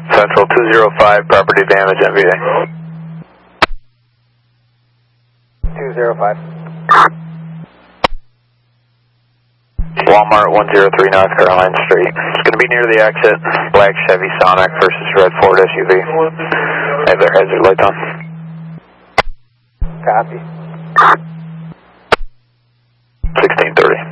Central 205, property damage, NVA. 205. Walmart 103 North Caroline Street. It's going to be near the exit. Black Chevy Sonic versus red Ford SUV. They have their hazard lights on. Copy. 1630.